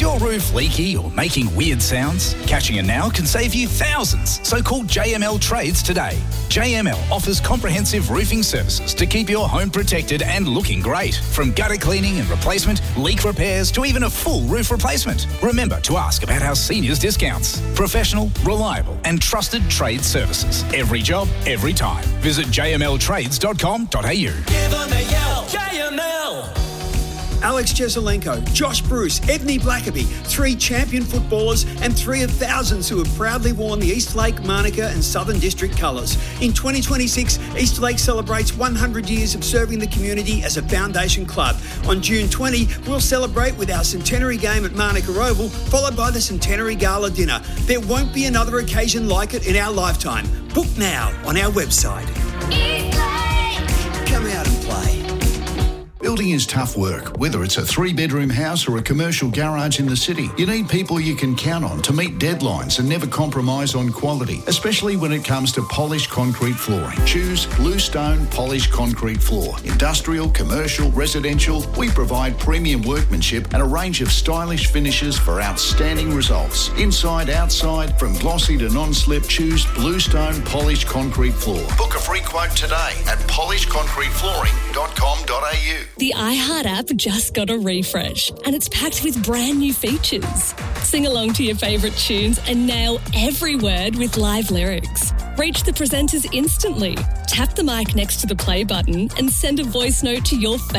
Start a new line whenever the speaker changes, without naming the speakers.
Is your roof leaky or making weird sounds? Catching a nail can save you thousands, so call JML Trades today. JML offers comprehensive roofing services to keep your home protected and looking great. From gutter cleaning and replacement, leak repairs to even a full roof replacement. Remember to ask about our seniors discounts. Professional, reliable and trusted trade services. Every job, every time. Visit jmltrades.com.au.
Give them a yell, JML!
Alex Cheselenko, Josh Bruce, Edney Blackaby, 3 champion footballers and 3 of thousands who have proudly worn the Eastlake, Manuka and Southern District colours. In 2026, Eastlake celebrates 100 years of serving the community as a foundation club. On June 20, we'll celebrate with our centenary game at Manuka Oval, followed by the centenary gala dinner. There won't be another occasion like it in our lifetime. Book now on our website. Eastlake! Come out and play.
Building is tough work, whether it's a 3-bedroom house or a commercial garage in the city. You need people you can count on to meet deadlines and never compromise on quality, especially when it comes to polished concrete flooring. Choose Bluestone Polished Concrete Floor. Industrial, commercial, residential, we provide premium workmanship and a range of stylish finishes for outstanding results. Inside, outside, from glossy to non-slip, choose Bluestone Polished Concrete Floor. Book a free quote today at polishedconcreteflooring.com.au.
The iHeart app just got a refresh and it's packed with brand new features. Sing along to your favourite tunes and nail every word with live lyrics. Reach the presenters instantly. Tap the mic next to the play button and send a voice note to your